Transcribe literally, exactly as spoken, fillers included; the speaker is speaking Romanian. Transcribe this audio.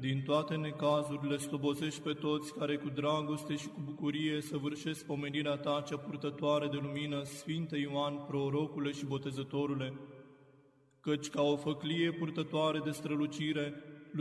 din toate necazurile slobozești pe toți care cu dragoste și cu bucurie săvârșesc pomenirea ta cea purtătoare de lumină, Sfinte Ioan, prorocule și botezătorule, căci ca o făclie purtătoare de strălucire,